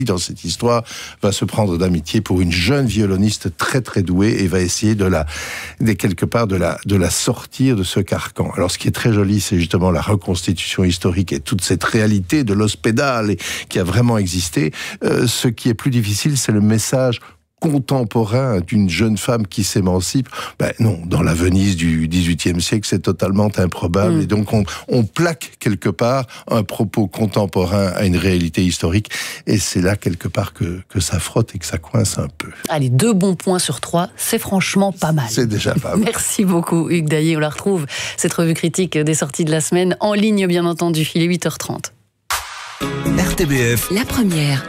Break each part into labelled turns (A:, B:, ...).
A: dans cette histoire, va se prendre d'amitié pour une jeune violoniste très très douée et va essayer de la sortir de ce carcan. Alors ce qui est très joli, c'est justement la reconstitution historique et toute cette réalité de l'ospédale qui a vraiment existé. Ce qui est plus difficile, c'est le message contemporain d'une jeune femme qui s'émancipe. Non, dans la Venise du XVIIIe siècle, c'est totalement improbable. Et donc, on plaque quelque part un propos contemporain à une réalité historique. Et c'est là, quelque part, que ça frotte et que ça coince un peu.
B: Allez, 2 bons points sur 3, c'est franchement pas mal.
A: C'est déjà pas mal.
B: Merci beaucoup, Hugues Daillé. On la retrouve, cette revue critique des sorties de la semaine, en ligne, bien entendu. Il est 8h30.
C: RTBF.
D: La première.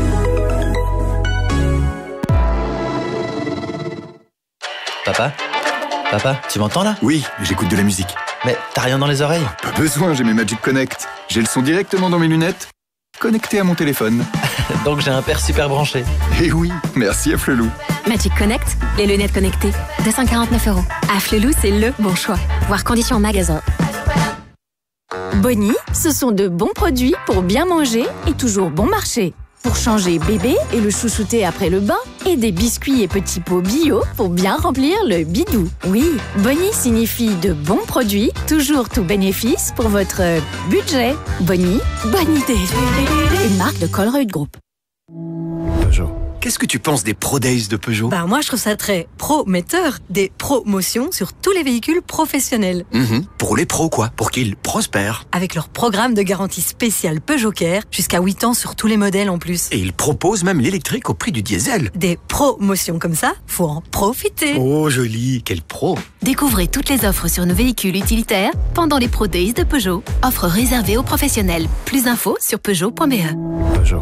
E: Papa, tu m'entends là?
C: Oui, j'écoute de la musique.
E: Mais t'as rien dans les oreilles?
C: Pas besoin, j'ai mes Magic Connect. J'ai le son directement dans mes lunettes, connecté à mon téléphone.
E: Donc j'ai un père super branché.
C: Et oui, merci à Flelou.
D: Magic Connect, les lunettes connectées. 249 €. À Flelou, c'est le bon choix. Voir conditions en magasin.
F: Bonnie, ce sont de bons produits pour bien manger et toujours bon marché. Pour changer bébé et le chouchouter après le bain, et des biscuits et petits pots bio pour bien remplir le bidou. Oui, Bonnie signifie de bons produits, toujours tout bénéfice pour votre budget. Bonnie, bonne idée. Une marque de Colruyt Group.
C: Peugeot. Qu'est-ce que tu penses des Pro Days de Peugeot?
G: Moi, je trouve ça très prometteur. Des promotions sur tous les véhicules professionnels.
C: Pour les pros, quoi. Pour qu'ils prospèrent.
G: Avec leur programme de garantie spéciale Peugeot Care, jusqu'à 8 ans sur tous les modèles en plus.
C: Et ils proposent même l'électrique au prix du diesel.
G: Des promotions comme ça, faut en profiter.
C: Oh, joli. Quel pro.
D: Découvrez toutes les offres sur nos véhicules utilitaires pendant les Pro Days de Peugeot. Offres réservées aux professionnels. Plus d'infos sur Peugeot.be.
C: Peugeot.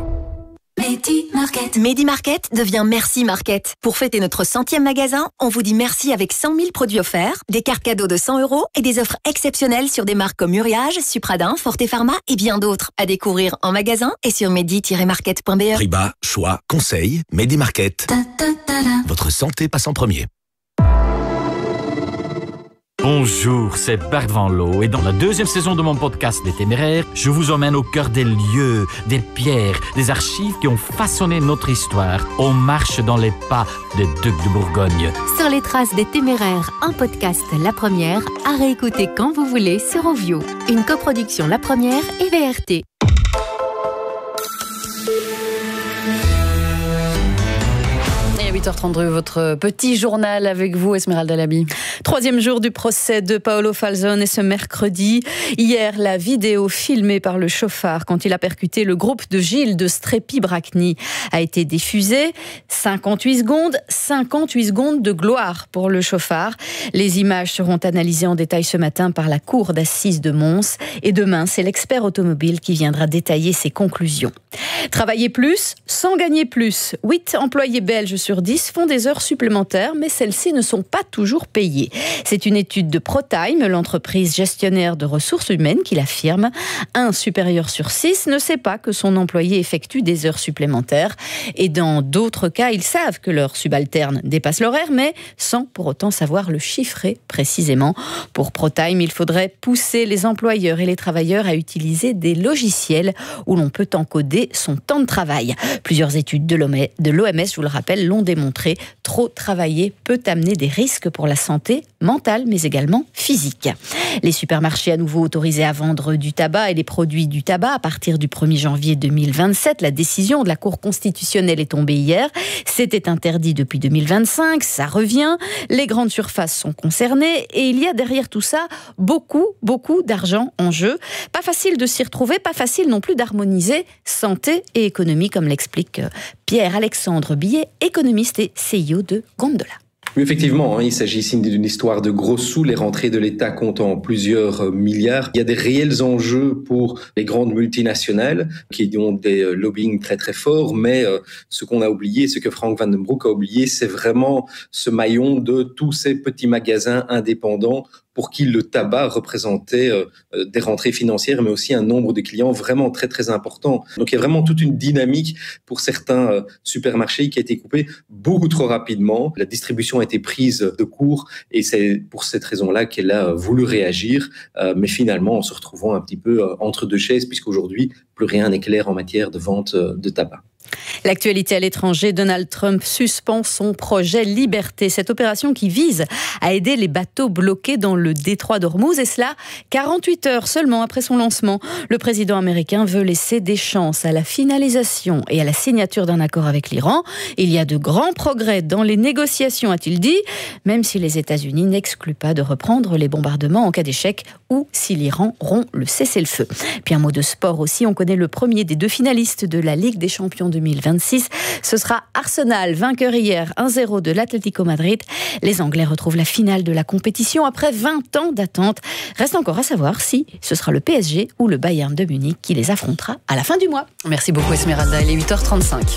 D: Medi Market devient Merci Market. Pour fêter notre 100e magasin, on vous dit merci avec 100 000 produits offerts, des cartes cadeaux de 100 € et des offres exceptionnelles sur des marques comme Uriage, Supradin, Forte Pharma et bien d'autres. À découvrir en magasin et sur medi-market.be.
H: Prix bas, choix, conseil, Medi Market. Votre santé passe en premier.
I: Bonjour, c'est Bert Van Loo et dans la 2e saison de mon podcast Les Téméraires, je vous emmène au cœur des lieux, des pierres, des archives qui ont façonné notre histoire. On marche dans les pas des Ducs de Bourgogne.
D: Sur les traces des Téméraires, un podcast La Première, à réécouter quand vous voulez sur Ovio. Une coproduction La Première et VRT.
B: Et à 8h32, votre petit journal avec vous, Esmeralda Labi.
J: 3e jour du procès de Paolo Falzone et ce mercredi. Hier, la vidéo filmée par le chauffard quand il a percuté le groupe de Gilles de Strépy-Bracny a été diffusée. 58 secondes de gloire pour le chauffard. Les images seront analysées en détail ce matin par la cour d'assises de Mons. Et demain, c'est l'expert automobile qui viendra détailler ses conclusions. Travailler plus, sans gagner plus. 8 employés belges sur 10 font des heures supplémentaires, mais celles-ci ne sont pas toujours payées. C'est une étude de ProTime, l'entreprise gestionnaire de ressources humaines, qui l'affirme. Un supérieur sur 6 ne sait pas que son employé effectue des heures supplémentaires. Et dans d'autres cas, ils savent que leurs subalternes dépassent l'horaire, mais sans pour autant savoir le chiffrer précisément. Pour ProTime, il faudrait pousser les employeurs et les travailleurs à utiliser des logiciels où l'on peut encoder son temps de travail. Plusieurs études de l'OMS, je vous le rappelle, l'ont démontré. Trop travailler peut amener des risques pour la santé mentale, mais également physique. Les supermarchés à nouveau autorisés à vendre du tabac et les produits du tabac à partir du 1er janvier 2027. La décision de la Cour constitutionnelle est tombée hier. C'était interdit depuis 2025, ça revient. Les grandes surfaces sont concernées et il y a derrière tout ça beaucoup d'argent en jeu. Pas facile de s'y retrouver, pas facile non plus d'harmoniser santé et économie, comme l'explique Pierre-Alexandre Billet, économiste et CEO de Gondola.
K: Oui, effectivement, il s'agit ici d'une histoire de gros sous. Les rentrées de l'État comptent plusieurs milliards. Il y a des réels enjeux pour les grandes multinationales qui ont des lobbying très très forts, mais ce qu'on a oublié, ce que Frank Van den Broek a oublié, c'est vraiment ce maillon de tous ces petits magasins indépendants pour qui le tabac représentait des rentrées financières, mais aussi un nombre de clients vraiment très très important. Donc il y a vraiment toute une dynamique pour certains supermarchés qui a été coupée beaucoup trop rapidement. La distribution a été prise de court et c'est pour cette raison-là qu'elle a voulu réagir, mais finalement en se retrouvant un petit peu entre deux chaises, puisqu'aujourd'hui plus rien n'est clair en matière de vente de tabac.
J: L'actualité à l'étranger, Donald Trump suspend son projet Liberté. Cette opération qui vise à aider les bateaux bloqués dans le détroit d'Ormuz, et cela 48 heures seulement après son lancement. Le président américain veut laisser des chances à la finalisation et à la signature d'un accord avec l'Iran. Il y a de grands progrès dans les négociations, a-t-il dit, même si les États-Unis n'excluent pas de reprendre les bombardements en cas d'échec ou si l'Iran rompt le cessez-le-feu. Puis un mot de sport aussi, on connaît le premier des 2 finalistes de la Ligue des Champions 2026. Ce sera Arsenal, vainqueur hier 1-0 de l'Atlético Madrid. Les Anglais retrouvent la finale de la compétition après 20 ans d'attente. Reste encore à savoir si ce sera le PSG ou le Bayern de Munich qui les affrontera à la fin du mois.
B: Merci beaucoup Esmeralda, il est 8h35.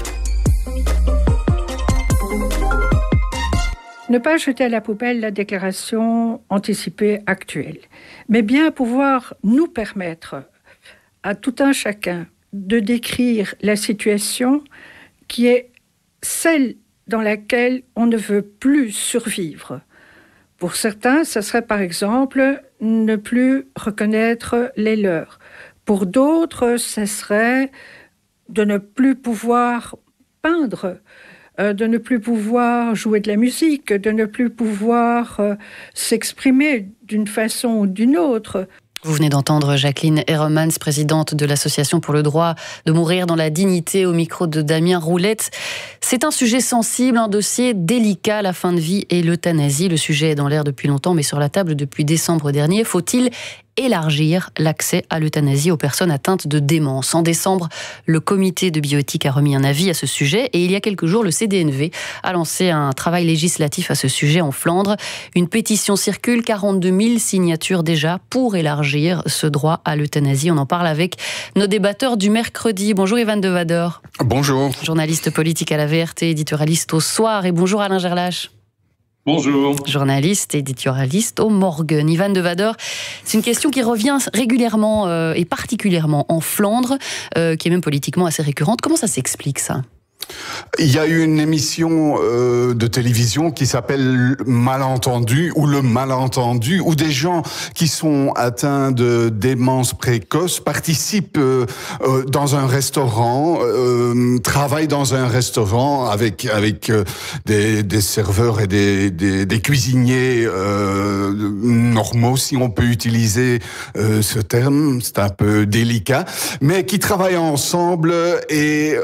L: Ne pas jeter à la poubelle la déclaration anticipée actuelle, mais bien pouvoir nous permettre à tout un chacun de décrire la situation qui est celle dans laquelle on ne veut plus survivre. Pour certains, ça serait par exemple ne plus reconnaître les leurs. Pour d'autres, ce serait de ne plus pouvoir peindre, de ne plus pouvoir jouer de la musique, de ne plus pouvoir s'exprimer d'une façon ou d'une autre.
B: Vous venez d'entendre Jacqueline Herremans, présidente de l'Association pour le droit de mourir dans la dignité, au micro de Damien Roulette. C'est un sujet sensible, un dossier délicat, la fin de vie et l'euthanasie. Le sujet est dans l'air depuis longtemps, mais sur la table depuis décembre dernier. Faut-il élargir l'accès à l'euthanasie aux personnes atteintes de démence? En décembre, le comité de bioéthique a remis un avis à ce sujet et il y a quelques jours, le CDNV a lancé un travail législatif à ce sujet en Flandre. Une pétition circule, 42 000 signatures déjà pour élargir ce droit à l'euthanasie. On en parle avec nos débatteurs du mercredi. Bonjour Ivan De Vador.
M: Bonjour.
B: Journaliste politique à la VRT, éditorialiste au Soir. Et bonjour Alain Gerlache.
N: Bonjour.
B: Journaliste et éditorialiste au Morgen. Ivan De Vador, c'est une question qui revient régulièrement et particulièrement en Flandre, qui est même politiquement assez récurrente. Comment ça s'explique ça ?
M: Il y a eu une émission de télévision qui s'appelle Malentendu ou Le Malentendu, où des gens qui sont atteints de démence précoce participent dans un restaurant, travaillent dans un restaurant avec des serveurs et des cuisiniers normaux, si on peut utiliser ce terme, c'est un peu délicat, mais qui travaillent ensemble et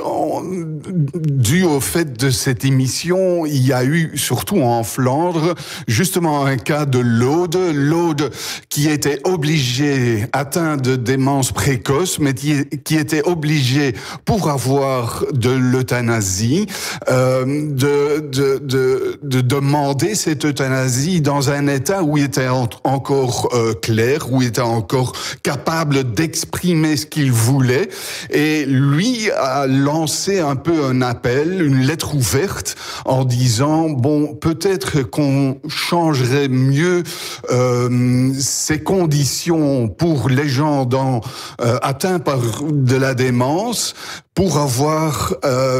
M: dû au fait de cette émission, il y a eu, surtout en Flandre, justement un cas de Laude qui était obligé, atteint de démence précoce, mais qui était obligé, pour avoir de l'euthanasie, de demander cette euthanasie dans un état où il était encore clair, où il était encore capable d'exprimer ce qu'il voulait. Et lui a lancé un peu un appel, une lettre ouverte, en disant, bon, peut-être qu'on changerait mieux ces conditions pour les gens atteints par de la démence, pour avoir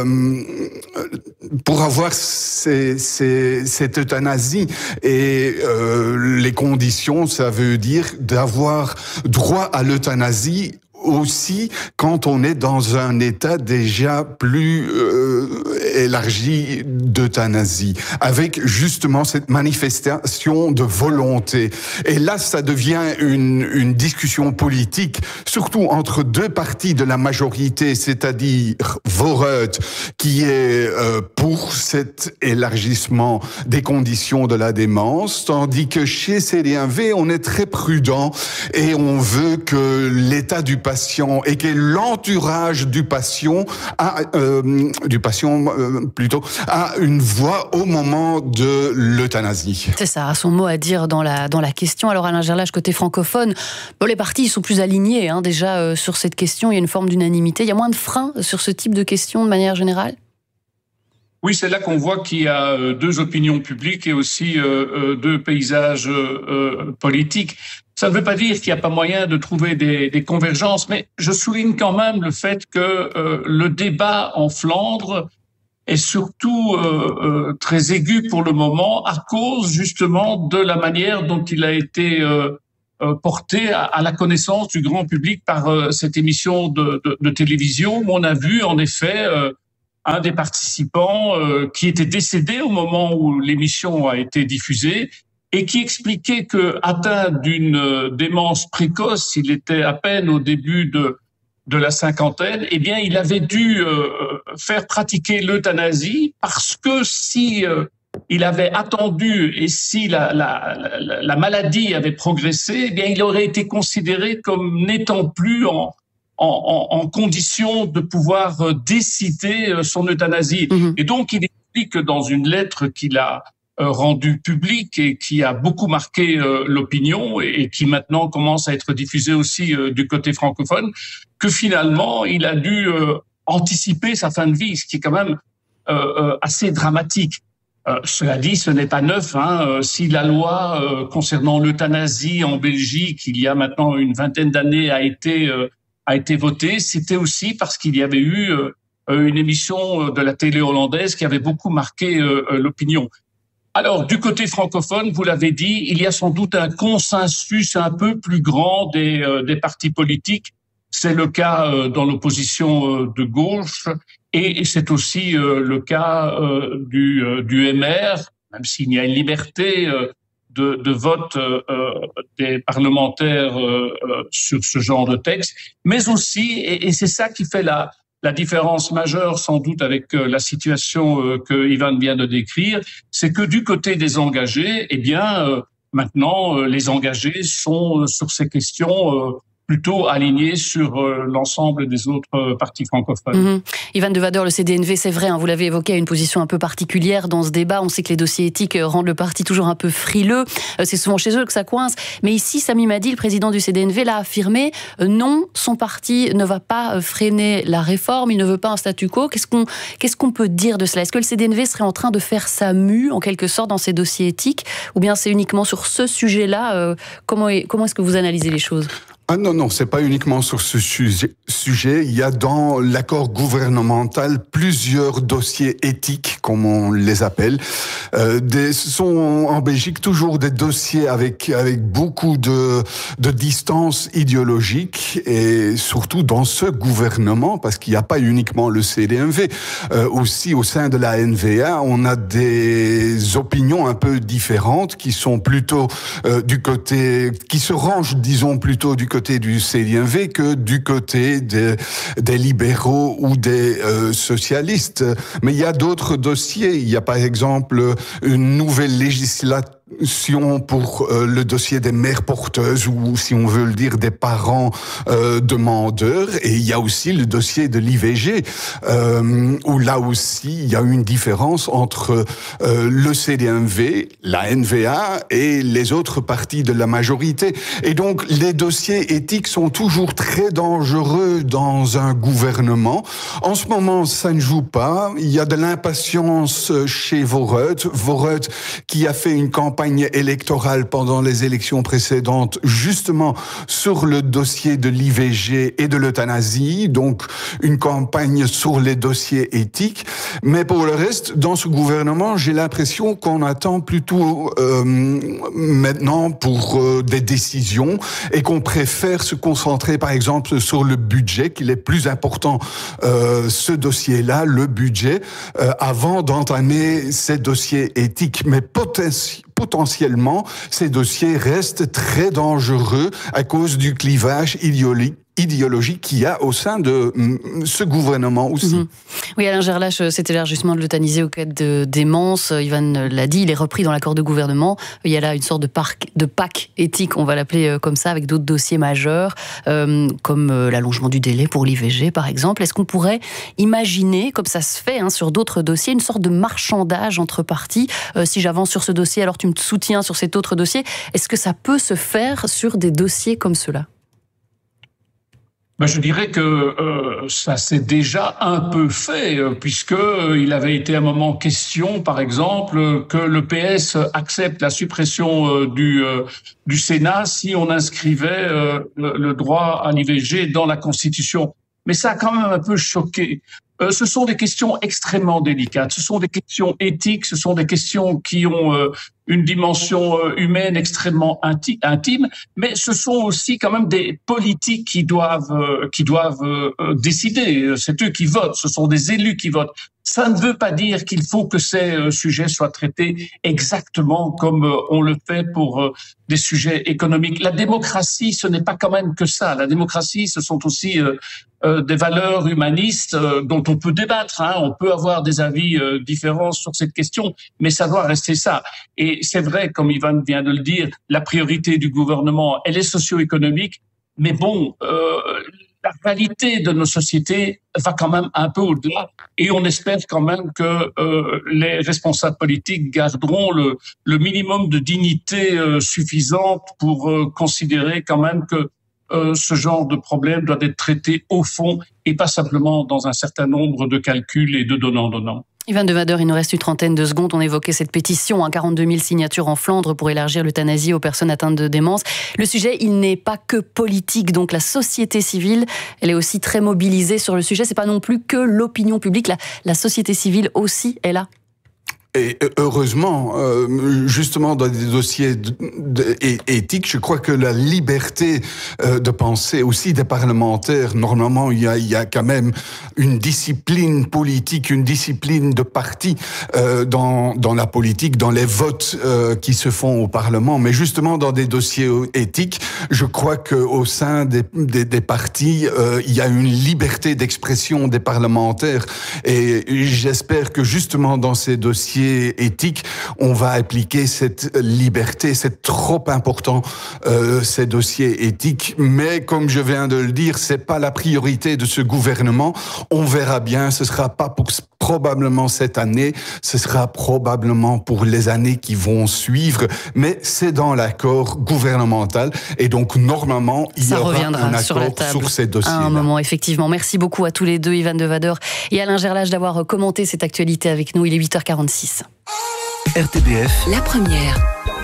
M: cette euthanasie. Et les conditions, ça veut dire d'avoir droit à l'euthanasie aussi quand on est dans un état déjà plus élargi d'euthanasie, avec justement cette manifestation de volonté. Et là, ça devient une discussion politique, surtout entre deux partis de la majorité, c'est-à-dire Vooruit, qui est pour cet élargissement des conditions de la démence, tandis que chez CD1V, on est très prudent et on veut que l'état du patient et que l'entourage du patient a une voix au moment de l'euthanasie.
B: C'est ça, a son mot à dire dans la question. Alors Alain Gerlache, côté francophone, les partis sont plus alignés déjà sur cette question. Il y a une forme d'unanimité. Il y a moins de freins sur ce type de questions de manière générale ?
N: Oui, c'est là qu'on voit qu'il y a deux opinions publiques et aussi deux paysages politiques. Ça ne veut pas dire qu'il n'y a pas moyen de trouver des convergences, mais je souligne quand même le fait que le débat en Flandre est surtout très aigu pour le moment à cause justement de la manière dont il a été porté à la connaissance du grand public par cette émission de télévision où on a vu en effet un des participants qui était décédé au moment où l'émission a été diffusée et qui expliquait que, atteint d'une démence précoce, il était à peine au début de la cinquantaine, eh bien, il avait dû faire pratiquer l'euthanasie parce que si il avait attendu et si la maladie avait progressé, eh bien, il aurait été considéré comme n'étant plus en condition de pouvoir décider son euthanasie. Et donc, il explique dans une lettre qu'il a rendue publique et qui a beaucoup marqué l'opinion et qui maintenant commence à être diffusée aussi du côté francophone, que finalement, il a dû anticiper sa fin de vie, ce qui est quand même assez dramatique. Cela dit, ce n'est pas neuf. Si la loi concernant l'euthanasie en Belgique, il y a maintenant une vingtaine d'années, a été votée, c'était aussi parce qu'il y avait eu une émission de la télé hollandaise qui avait beaucoup marqué l'opinion. Alors, du côté francophone, vous l'avez dit, il y a sans doute un consensus un peu plus grand des partis politiques. C'est le cas dans l'opposition de gauche et c'est aussi le cas du MR, même s'il y a une liberté de vote des parlementaires sur ce genre de texte, mais aussi, et c'est ça qui fait la différence majeure sans doute avec la situation que Ivan vient de décrire, c'est que du côté des engagés, eh bien, maintenant, les engagés sont sur ces questions plutôt alignés sur l'ensemble des autres partis francophones.
B: Ivan De Wader, le CDNV, c'est vrai, vous l'avez évoqué, a une position un peu particulière dans ce débat. On sait que les dossiers éthiques rendent le parti toujours un peu frileux. C'est souvent chez eux que ça coince. Mais ici, Sami Madi, le président du CDNV, l'a affirmé. Non, son parti ne va pas freiner la réforme. Il ne veut pas un statu quo. Qu'est-ce qu'on peut dire de cela? Est-ce que le CDNV serait en train de faire sa mue, en quelque sorte, dans ces dossiers éthiques? Ou bien c'est uniquement sur ce sujet-là? Comment est-ce que vous analysez les choses?
M: Ah non, c'est pas uniquement sur ce sujet. Il y a dans l'accord gouvernemental plusieurs dossiers éthiques, comme on les appelle. Ce sont en Belgique toujours des dossiers avec beaucoup de distance idéologique et surtout dans ce gouvernement, parce qu'il n'y a pas uniquement le CDNV. Aussi au sein de la NVA, on a des opinions un peu différentes qui sont plutôt qui se rangent, disons, plutôt du côté du CDNV que du côté des libéraux ou des socialistes. Mais il y a d'autres dossiers. Il y a par exemple une nouvelle législation pour le dossier des mères porteuses ou, si on veut le dire, des parents demandeurs. Et il y a aussi le dossier de l'IVG, où là aussi, il y a une différence entre le CDNV, la NVA et les autres partis de la majorité. Et donc, les dossiers éthiques sont toujours très dangereux dans un gouvernement. En ce moment, ça ne joue pas. Il y a de l'impatience chez Voorhout qui a fait une campagne électorale pendant les élections précédentes, justement sur le dossier de l'IVG et de l'euthanasie, donc une campagne sur les dossiers éthiques. Mais pour le reste, dans ce gouvernement, j'ai l'impression qu'on attend plutôt maintenant pour des décisions et qu'on préfère se concentrer, par exemple, sur le budget, qu'il est plus important, ce dossier-là, le budget, avant d'entamer ces dossiers éthiques. Mais potentiellement, ces dossiers restent très dangereux à cause du clivage idéologique qu'il y a au sein de ce gouvernement aussi.
B: Oui, Alain Gerlache, cet élargissement de l'euthanasie au cas de démence, Ivan l'a dit, il est repris dans l'accord de gouvernement. Il y a là une sorte de PAC éthique, on va l'appeler comme ça, avec d'autres dossiers majeurs, comme l'allongement du délai pour l'IVG, par exemple. Est-ce qu'on pourrait imaginer, comme ça se fait sur d'autres dossiers, une sorte de marchandage entre partis? Si j'avance sur ce dossier, alors tu me soutiens sur cet autre dossier. Est-ce que ça peut se faire sur des dossiers comme ceux-là?
N: Je dirais que ça s'est déjà un peu fait, puisque il avait été à un moment question, par exemple, que le PS accepte la suppression du Sénat si on inscrivait le droit à l'IVG dans la Constitution. Mais ça a quand même un peu choqué. Ce sont des questions extrêmement délicates, ce sont des questions éthiques, ce sont des questions qui ont une dimension humaine extrêmement intime, mais ce sont aussi quand même des politiques qui doivent décider. C'est eux qui votent, ce sont des élus qui votent. Ça ne veut pas dire qu'il faut que ces sujets soient traités exactement comme on le fait pour des sujets économiques. La démocratie, ce n'est pas quand même que ça. La démocratie, ce sont aussi des valeurs humanistes dont on peut débattre. On peut avoir des avis différents sur cette question, mais ça doit rester ça. Et c'est vrai, comme Ivan vient de le dire, la priorité du gouvernement, elle est socio-économique, mais bon, la réalité de nos sociétés va quand même un peu au-delà, et on espère quand même que les responsables politiques garderont le minimum de dignité suffisante pour considérer quand même que ce genre de problème doit être traité au fond et pas simplement dans un certain nombre de calculs et de donnant-donnant.
B: Ivan de Wader, il nous reste une trentaine de secondes. On évoquait cette pétition, 42 000 signatures en Flandre pour élargir l'euthanasie aux personnes atteintes de démence. Le sujet, il n'est pas que politique. Donc la société civile, elle est aussi très mobilisée sur le sujet. C'est pas non plus que l'opinion publique. La société civile aussi est là.
M: Et heureusement, justement dans des dossiers éthiques, je crois que la liberté de penser aussi des parlementaires, normalement il y a quand même une discipline politique, une discipline de parti dans la politique, dans les votes qui se font au Parlement, mais justement dans des dossiers éthiques, je crois que au sein des partis, il y a une liberté d'expression des parlementaires, et j'espère que justement dans ces dossiers éthique, on va appliquer cette liberté. C'est trop important, ces dossiers éthiques, mais comme je viens de le dire, c'est pas la priorité de ce gouvernement. On verra bien, ce sera pas pour probablement cette année, ce sera probablement pour les années qui vont suivre, mais c'est dans l'accord gouvernemental, et donc normalement il y aura un accord sur ces dossiers-là.
B: À un moment, effectivement. Merci beaucoup à tous les deux, Ivan de Wader et Alain Gerlache, d'avoir commenté cette actualité avec nous. Il est 8h46.
H: RTBF,
D: la première.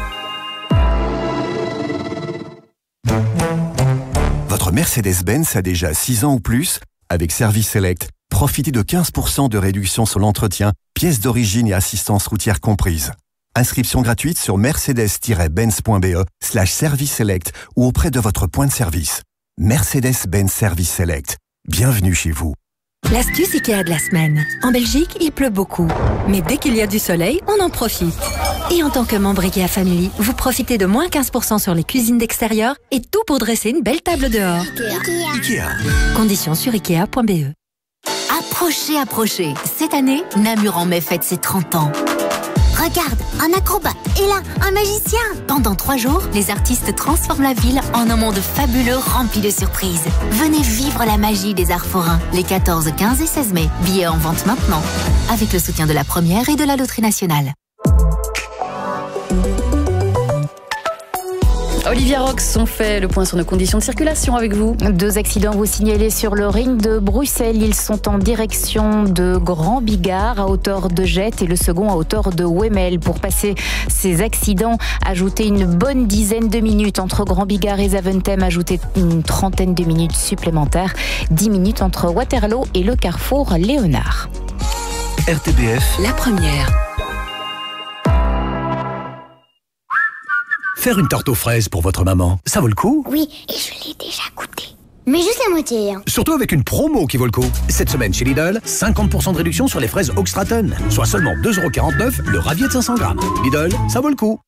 O: Votre Mercedes-Benz a déjà 6 ans ou plus? Avec Service Select, profitez de 15% de réduction sur l'entretien, pièces d'origine et assistance routière comprises. Inscription gratuite sur mercedes-benz.be/service select ou auprès de votre point de service. Mercedes-Benz Service Select. Bienvenue chez vous.
G: L'astuce Ikea de la semaine. En Belgique, il pleut beaucoup. Mais dès qu'il y a du soleil, on en profite. Et en tant que membre Ikea Family, vous profitez de moins 15% sur les cuisines d'extérieur et tout pour dresser une belle table dehors.
H: Ikea.
G: Conditions sur Ikea.be.
D: Approchez. Cette année, Namur en mai fête ses 30 ans. Regarde, un acrobate et là, un magicien. Pendant 3 jours, les artistes transforment la ville en un monde fabuleux rempli de surprises. Venez vivre la magie des arts forains les 14, 15 et 16 mai. Billets en vente maintenant. Avec le soutien de la Première et de la Loterie Nationale.
B: Olivia Rox, on fait le point sur nos conditions de circulation avec vous.
F: 2 accidents vous signalés sur le ring de Bruxelles. Ils sont en direction de Grand Bigard à hauteur de Jette et le second à hauteur de Wemmel. Pour passer ces accidents, ajoutez une bonne dizaine de minutes entre Grand Bigard et Zaventem. Ajoutez une trentaine de minutes supplémentaires. 10 minutes entre Waterloo et le carrefour Léonard.
H: RTBF,
D: la première.
H: Faire une tarte aux fraises pour votre maman, ça vaut le coup?
P: Oui, et je l'ai déjà goûté. Mais juste la moitié.
H: Surtout avec une promo qui vaut le coup. Cette semaine chez Lidl, 50% de réduction sur les fraises Oxtraton. Soit seulement 2,49€ le ravier de 500 grammes. Lidl, ça vaut le coup.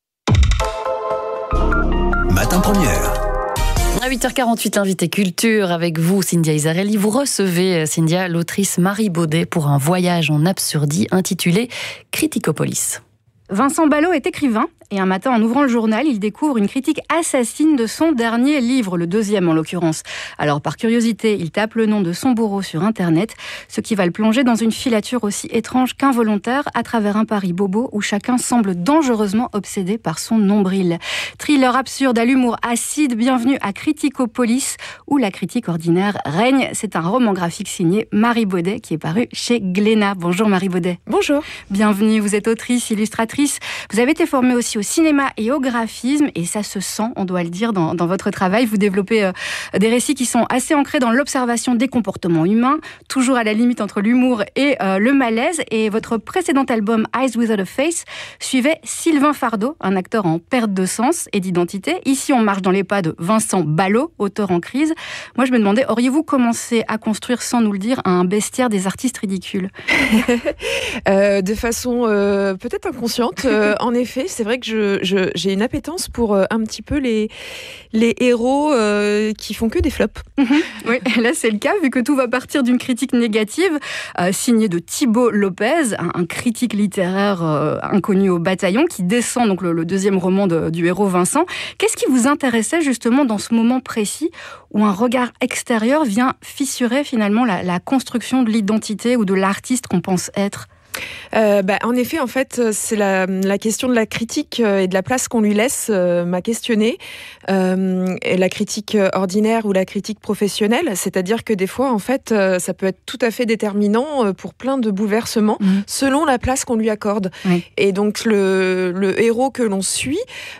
H: Matin première.
B: À 8h48, l'invité culture avec vous, Cynthia Isarelli. Vous recevez, Cynthia, l'autrice Marie Baudet pour un voyage en absurdie intitulé Criticopolis.
Q: Vincent Ballot est écrivain et un matin, en ouvrant le journal, il découvre une critique assassine de son dernier livre, le 2e en l'occurrence. Alors, par curiosité, il tape le nom de son bourreau sur Internet, ce qui va le plonger dans une filature aussi étrange qu'involontaire à travers un Paris bobo où chacun semble dangereusement obsédé par son nombril. Thriller absurde à l'humour acide, bienvenue à Criticopolis, où la critique ordinaire règne. C'est un roman graphique signé Marie Baudet qui est paru chez Glénat. Bonjour Marie Baudet.
R: Bonjour.
Q: Bienvenue, vous êtes autrice, illustratrice. Vous avez été formée aussi au cinéma et au graphisme, et ça se sent, on doit le dire, dans votre travail. Vous développez des récits qui sont assez ancrés dans l'observation des comportements humains, toujours à la limite entre l'humour et le malaise. Et votre précédent album, Eyes Without a Face, suivait Sylvain Fardeau, un acteur en perte de sens et d'identité. Ici, on marche dans les pas de Vincent Ballot, auteur en crise. Moi, je me demandais, auriez-vous commencé à construire, sans nous le dire, un bestiaire des artistes ridicules?
R: De façon peut-être inconsciente. En effet, c'est vrai que j'ai une appétence pour un petit peu les héros qui font que des flops.
Q: Oui, là c'est le cas, vu que tout va partir d'une critique négative signée de Thibault Lopez, un critique littéraire inconnu au bataillon, qui descend donc le deuxième roman du héros Vincent. Qu'est-ce qui vous intéressait justement dans ce moment précis où un regard extérieur vient fissurer finalement la construction de l'identité ou de l'artiste qu'on pense être?
R: En effet, en fait, c'est la question de la critique et de la place qu'on lui laisse m'a questionnée. Et la critique ordinaire ou la critique professionnelle, c'est-à-dire que des fois, en fait, ça peut être tout à fait déterminant pour plein de bouleversements selon la place qu'on lui accorde. Oui. Et donc, le héros que l'on suit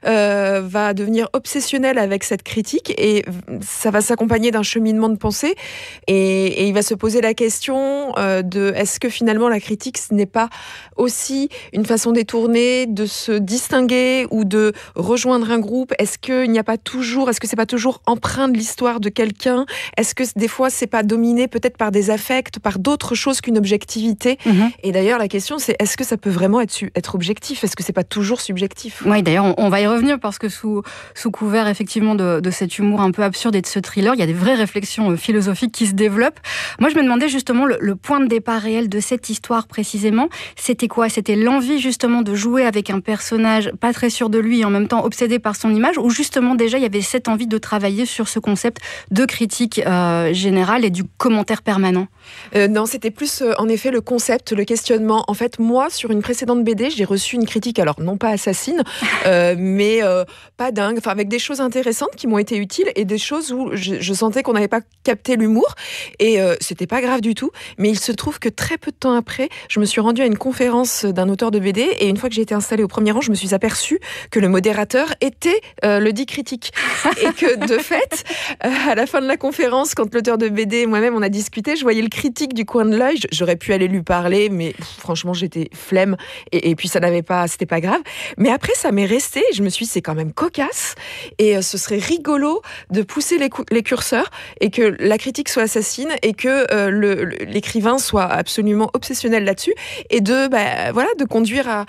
R: va devenir obsessionnel avec cette critique et ça va s'accompagner d'un cheminement de pensée et il va se poser la question de est-ce que finalement la critique, ce n'est pas aussi une façon détournée de se distinguer ou de rejoindre un groupe? Est-ce que c'est pas toujours empreint de l'histoire de quelqu'un? Est-ce que des fois c'est pas dominé peut-être par des affects, par d'autres choses qu'une objectivité? Et d'ailleurs la question c'est est-ce que ça peut vraiment être objectif? Est-ce que c'est pas toujours subjectif?
Q: Oui, d'ailleurs on va y revenir parce que sous couvert effectivement de cet humour un peu absurde et de ce thriller, il y a des vraies réflexions philosophiques qui se développent. Moi je me demandais justement le point de départ réel de cette histoire précisément. C'était quoi? C'était l'envie justement de jouer avec un personnage pas très sûr de lui et en même temps obsédé par son image, ou justement déjà il y avait cette envie de travailler sur ce concept de critique générale et du commentaire permanent?
R: Non, c'était plus en effet le concept, le questionnement. En fait, moi, sur une précédente BD, j'ai reçu une critique, alors non pas assassine, mais pas dingue, enfin avec des choses intéressantes qui m'ont été utiles et des choses où je sentais qu'on n'avait pas capté l'humour et c'était pas grave du tout. Mais il se trouve que très peu de temps après, je me suis rendue à une conférence d'un auteur de BD et une fois que j'ai été installée au premier rang, je me suis aperçue que le modérateur était le dit critique. Et que de fait, à la fin de la conférence, quand l'auteur de BD et moi-même on a discuté, je voyais le critique du coin de l'œil, j'aurais pu aller lui parler, mais franchement j'étais flemme et puis c'était pas grave. Mais après ça m'est resté, je me suis dit c'est quand même cocasse et ce serait rigolo de pousser les curseurs et que la critique soit assassine et que l'écrivain soit absolument obsessionnel là-dessus et de conduire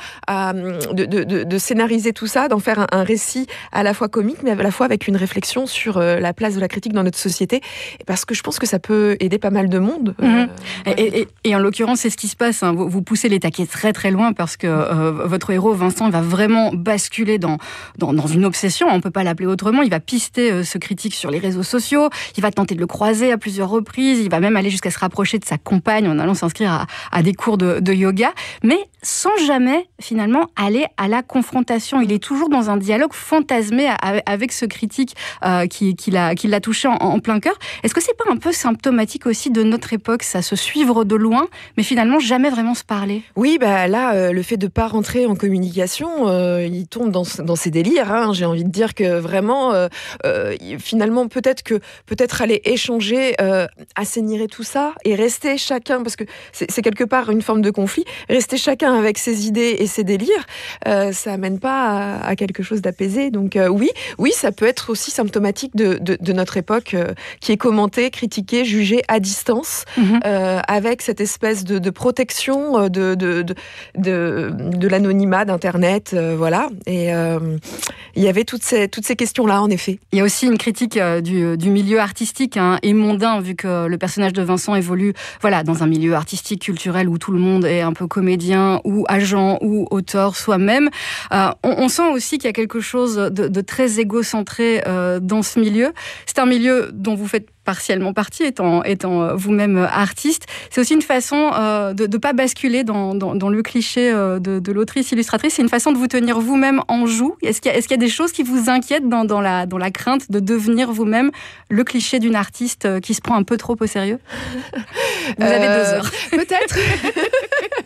R: de scénariser tout ça, d'en faire un récit à la fois comique mais à la fois avec une réflexion sur la place de la critique dans notre société, parce que je pense que ça peut aider pas mal de monde.
Q: Et en l'occurrence, c'est ce qui se passe. Hein. Vous poussez les taquets très très loin parce que votre héros, Vincent, il va vraiment basculer dans une obsession. On ne peut pas l'appeler autrement. Il va pister ce critique sur les réseaux sociaux. Il va tenter de le croiser à plusieurs reprises. Il va même aller jusqu'à se rapprocher de sa compagne en allant s'inscrire à des cours de yoga. Mais sans jamais, finalement, aller à la confrontation. Il est toujours dans un dialogue fantasmé avec ce critique qui l'a touché en plein cœur. Est-ce que c'est pas un peu symptomatique aussi de notre époque, ça, se suivre de loin, mais finalement jamais vraiment se parler?
R: Oui, là, le fait de pas rentrer en communication, il tombe dans ses délires. Hein. J'ai envie de dire que vraiment, finalement, peut-être aller échanger, assainir tout ça et rester chacun, parce que c'est quelque part une forme de conflit, rester chacun avec ses idées et ses délires, ça amène pas à quelque chose d'apaisé. Donc oui, ça peut être aussi symptomatique de notre époque qui est commentée, critiquée, jugée à distance, avec cette espèce de protection de l'anonymat d'Internet, voilà. Et il y avait toutes ces questions-là, en effet.
Q: Il y a aussi une critique du milieu artistique et mondain, vu que le personnage de Vincent évolue dans un milieu artistique, culturel, où tout le monde est un peu comédien, ou agent, ou auteur soi-même. On sent aussi qu'il y a quelque chose de très égocentré dans ce milieu. C'est un milieu dont vous faites partiellement partie, étant vous-même artiste. C'est aussi une façon de ne pas basculer dans le cliché de l'autrice-illustratrice. C'est une façon de vous tenir vous-même en joue. Est-ce qu'il y a des choses qui vous inquiètent dans la crainte de devenir vous-même le cliché d'une artiste qui se prend un peu trop au sérieux? Vous avez 2 heures.
R: Peut-être.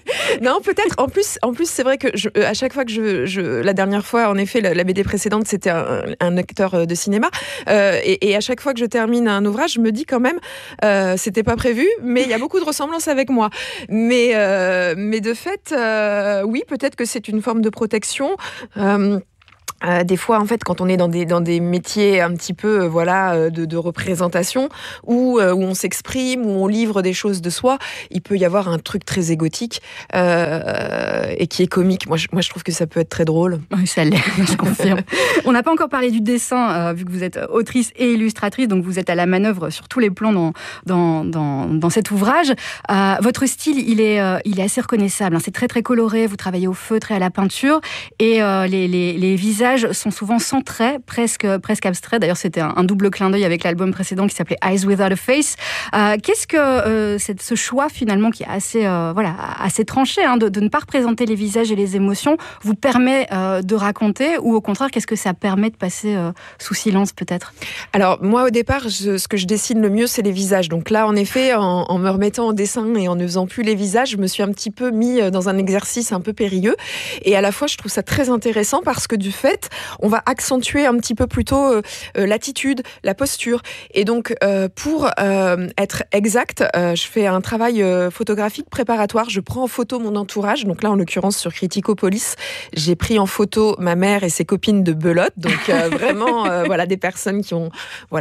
R: Non, peut-être. En plus, c'est vrai que à chaque fois que la dernière fois, en effet, la BD précédente, c'était un acteur de cinéma. Et à chaque fois que je termine un ouvrage, je me dis quand même, c'était pas prévu, mais il y a beaucoup de ressemblances avec moi. Mais de fait, oui, peut-être que c'est une forme de protection. Des fois, en fait, quand on est dans des métiers un petit peu de représentation, où on s'exprime, où on livre des choses de soi, il peut y avoir un truc très égotique et qui est comique. Moi, je trouve que ça peut être très drôle.
Q: Oui, ça l'est, je confirme. On n'a pas encore parlé du dessin, vu que vous êtes autrice et illustratrice, donc vous êtes à la manœuvre sur tous les plans dans cet ouvrage. Votre style, il est assez reconnaissable. C'est très, très coloré. Vous travaillez au feutre et à la peinture. Et les visages sont souvent sans traits, presque abstraits. D'ailleurs, c'était un double clin d'œil avec l'album précédent qui s'appelait Eyes Without a Face. Qu'est-ce que ce choix, finalement, qui est assez tranché, de ne pas représenter les visages et les émotions, vous permet de raconter, ou au contraire, qu'est-ce que ça permet de passer sous silence, peut-être?
R: Alors, moi, au départ, ce que je dessine le mieux, c'est les visages. Donc là, en effet, en me remettant au dessin et en ne faisant plus les visages, je me suis un petit peu mis dans un exercice un peu périlleux. Et à la fois, je trouve ça très intéressant parce que du fait, on va accentuer un petit peu plutôt l'attitude, la posture. Et donc, pour être exact, je fais un travail photographique préparatoire. Je prends en photo mon entourage. Donc là, en l'occurrence, sur Criticopolis, j'ai pris en photo ma mère et ses copines de belote. Donc vraiment, des personnes qui ont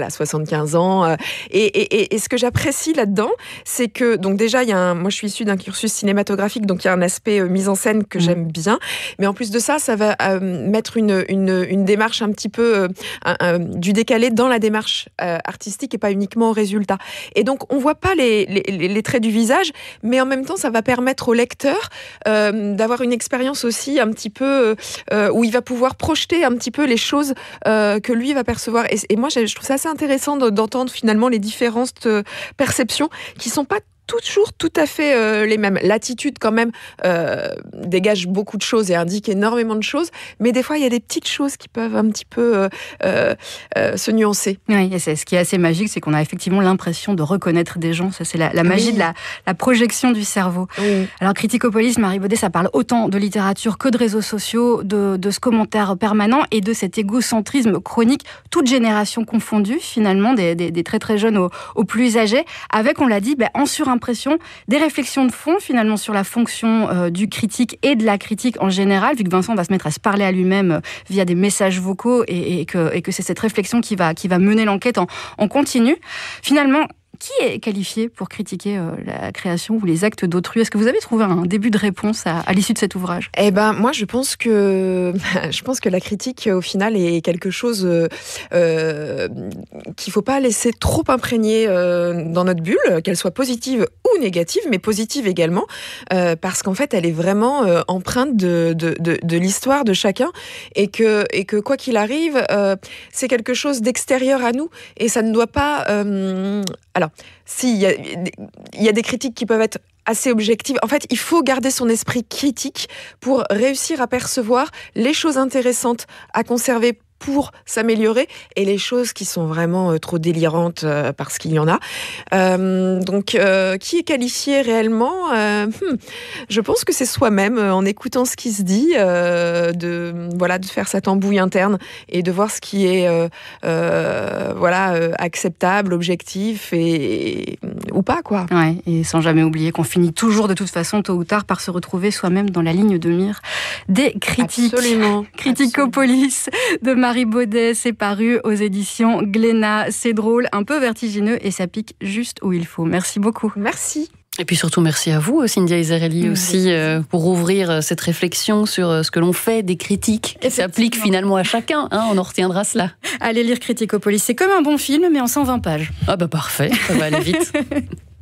R: 75 ans. Et ce que j'apprécie là-dedans, c'est que, donc déjà, moi, je suis issue d'un cursus cinématographique, donc il y a un aspect mise en scène que j'aime bien. Mais en plus de ça, ça va mettre une démarche un petit peu du décalé dans la démarche artistique et pas uniquement au résultat. Et donc, on voit pas les traits du visage, mais en même temps, ça va permettre au lecteur d'avoir une expérience aussi un petit peu où il va pouvoir projeter un petit peu les choses que lui va percevoir. Et moi, je trouve ça assez intéressant d'entendre finalement les différentes perceptions qui sont pas toujours tout à fait les mêmes. L'attitude, quand même, dégage beaucoup de choses et indique énormément de choses, mais des fois, il y a des petites choses qui peuvent un petit peu se nuancer.
Q: Oui, et ce qui est assez magique, c'est qu'on a effectivement l'impression de reconnaître des gens. Ça, c'est la magie de la projection du cerveau. Oui. Alors, Criticopolis, Marie Baudet, ça parle autant de littérature que de réseaux sociaux, de ce commentaire permanent et de cet égocentrisme chronique, toute génération confondue, finalement, des très très jeunes aux plus âgés, avec, on l'a dit, en surimpression, des réflexions de fond finalement sur la fonction du critique et de la critique en général, vu que Vincent va se mettre à se parler à lui-même via des messages vocaux et que c'est cette réflexion qui va mener l'enquête en continu. Finalement, qui est qualifié pour critiquer la création ou les actes d'autrui? Est-ce que vous avez trouvé un début de réponse à l'issue de cet ouvrage?
R: Moi, je pense que la critique, au final, est quelque chose qu'il faut pas laisser trop imprégner dans notre bulle, qu'elle soit positive ou négative, mais positive également, parce qu'en fait, elle est vraiment empreinte de l'histoire de chacun, et que quoi qu'il arrive, c'est quelque chose d'extérieur à nous, et ça ne doit pas... Alors, il y a des critiques qui peuvent être assez objectives. En fait, il faut garder son esprit critique pour réussir à percevoir les choses intéressantes à conserver pour s'améliorer, et les choses qui sont vraiment trop délirantes parce qu'il y en a. Qui est qualifié réellement? Je pense que c'est soi-même, en écoutant ce qui se dit, de faire sa tambouille interne et de voir ce qui est acceptable, objectif ou pas, quoi.
Q: Ouais, et sans jamais oublier qu'on finit toujours de toute façon tôt ou tard par se retrouver soi-même dans la ligne de mire des critiques.
R: Absolument.
Q: Criticopolis de Marie Baudet, c'est paru aux éditions Glénat. C'est drôle, un peu vertigineux et ça pique juste où il faut. Merci beaucoup.
R: Merci.
B: Et puis surtout, merci à vous, Cynthia Isarelli, aussi, pour ouvrir cette réflexion sur ce que l'on fait des critiques qui s'appliquent finalement à chacun. On en retiendra cela.
Q: Allez lire Criticopolis, c'est comme un bon film, mais en 120 pages.
B: Ah bah parfait, ça va aller vite.